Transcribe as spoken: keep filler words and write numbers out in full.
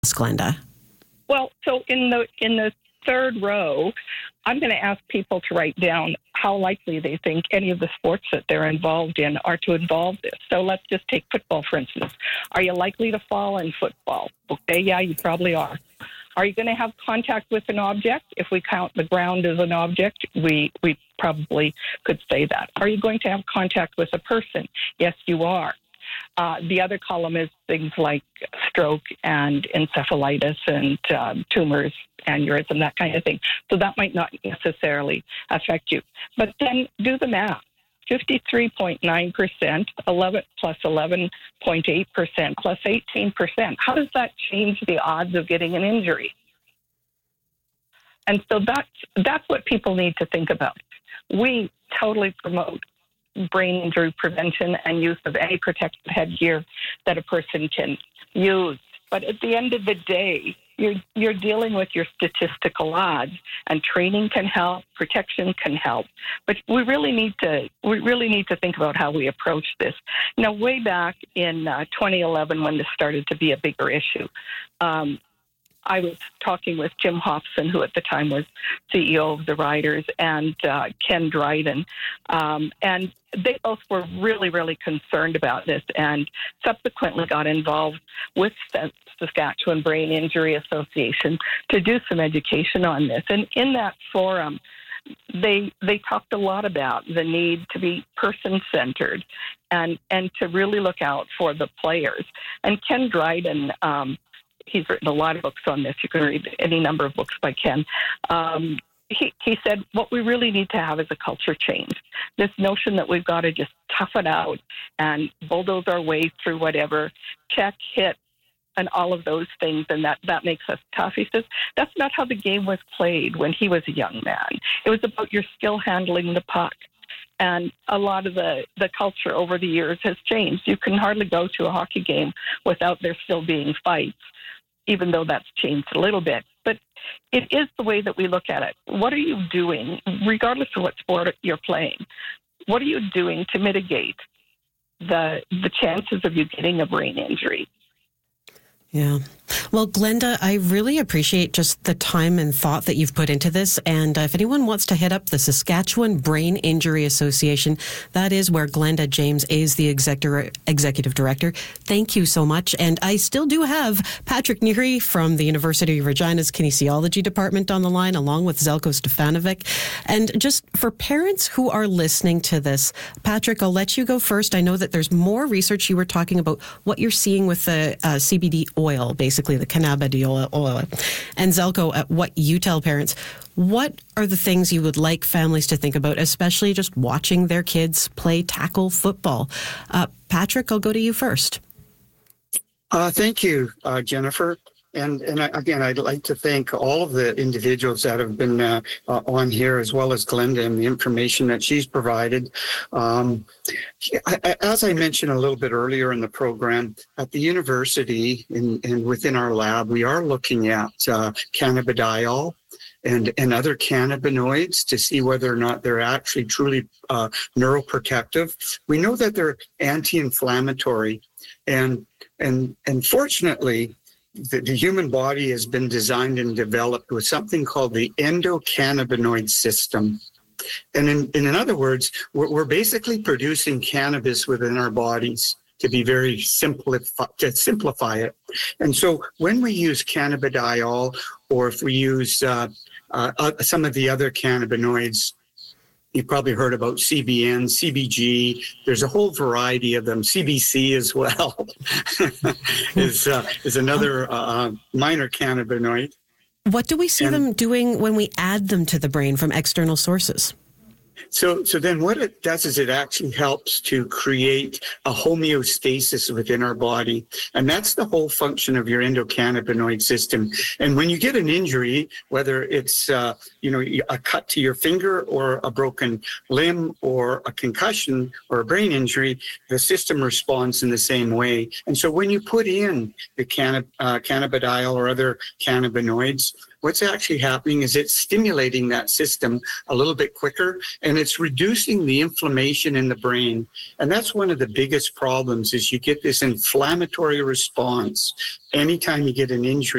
Glenda? Well, so in the in the third row, I'm going to ask people to write down how likely they think any of the sports that they're involved in are to involve this. So let's just take football, for instance. Are you likely to fall in football? Okay, yeah, you probably are. Are you going to have contact with an object? If we count the ground as an object, we, we probably could say that. Are you going to have contact with a person? Yes, you are. Uh, the other column is things like stroke and encephalitis and um, tumors, aneurysm, that kind of thing. So that might not necessarily affect you. But then do the math. fifty-three point nine percent, eleven plus eleven point eight percent plus eighteen percent. How does that change the odds of getting an injury? And so that's, that's what people need to think about. We totally promote brain injury prevention and use of any protective headgear that a person can use. But at the end of the day, you're, you're dealing with your statistical odds, and training can help, protection can help. But we really need to we really need to think about how we approach this. Now, way back in uh, twenty eleven, when this started to be a bigger issue, um, I was talking with Jim Hobson, who at the time was C E O of the Riders, and uh, Ken Dryden. Um, and they both were really, really concerned about this and subsequently got involved with the Saskatchewan Brain Injury Association to do some education on this. And in that forum, they they talked a lot about the need to be person-centered and, and to really look out for the players. And Ken Dryden, um, he's written a lot of books on this. You can read any number of books by Ken. Um, he, he said, what we really need to have is a culture change. This notion that we've got to just tough it out and bulldoze our way through whatever, check, hit, and all of those things, and that, that makes us tough. He says, that's not how the game was played when he was a young man. It was about your skill handling the puck. And a lot of the, the culture over the years has changed. You can hardly go to a hockey game without there still being fights, even though that's changed a little bit. But it is the way that we look at it. What are you doing, regardless of what sport you're playing? What are you doing to mitigate the the chances of you getting a brain injury? Yeah. Well, Glenda, I really appreciate just the time and thought that you've put into this. And uh, if anyone wants to hit up the Saskatchewan Brain Injury Association, that is where Glenda James is the executive executive director. Thank you so much. And I still do have Patrick Neary from the University of Regina's Kinesiology Department on the line, along with Zelko Stefanovic. And just for parents who are listening to this, Patrick, I'll let you go first. I know that there's more research. You were talking about what you're seeing with the uh, C B D oil, basically the cannabidiol oil. And Zelko, uh, what you tell parents, what are the things you would like families to think about, especially just watching their kids play tackle football? Uh, Patrick, I'll go to you first. Uh, thank you, uh, Jennifer. And and I, again, I'd like to thank all of the individuals that have been uh, uh, on here, as well as Glenda and the information that she's provided. Um, I, as I mentioned a little bit earlier in the program, at the university and, and within our lab, we are looking at uh, cannabidiol and, and other cannabinoids to see whether or not they're actually truly uh, neuroprotective. We know that they're anti-inflammatory, and and and fortunately, The, the human body has been designed and developed with something called the endocannabinoid system. And in, in other words, we're, we're basically producing cannabis within our bodies, to be very simplify, to simplify it. And so when we use cannabidiol, or if we use uh, uh, uh, some of the other cannabinoids, you've probably heard about C B N, C B G. There's a whole variety of them. C B C as well is uh, is another uh, minor cannabinoid. What do we see and, them doing when we add them to the brain from external sources? So, so then what it does is it actually helps to create a homeostasis within our body. And that's the whole function of your endocannabinoid system. And when you get an injury, whether it's, uh, you know, a cut to your finger or a broken limb or a concussion or a brain injury, the system responds in the same way. And so when you put in the cannab- uh, cannabidiol or other cannabinoids, what's actually happening is it's stimulating that system a little bit quicker, and it's reducing the inflammation in the brain. And that's one of the biggest problems, is you get this inflammatory response anytime you get an injury.